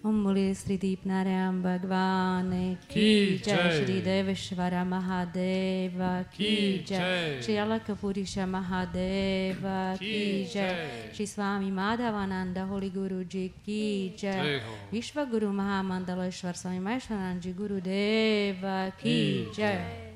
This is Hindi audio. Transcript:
ओम बोले श्री दीप नारायण भगवान की जय, श्री देवेश्वर महादेव की जय, श्री अलक पुरुष महादेव की जय, श्री स्वामी माधवानंद होली गुरु जी की जय, विश्व गुरु महामंडलेश्वर स्वामी महेश्वरानंद जी गुरुदेव की जय।